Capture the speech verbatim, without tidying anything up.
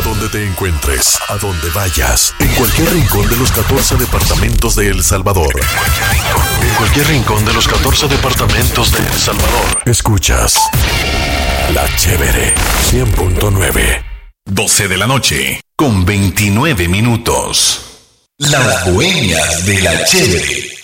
donde te encuentres, a donde vayas, en cualquier rincón de los catorce departamentos de El Salvador. En cualquier rincón de los catorce departamentos de El Salvador. Escuchas La Chévere cien punto nueve. doce de la noche, con veintinueve minutos. Las Bohemias de La Chévere.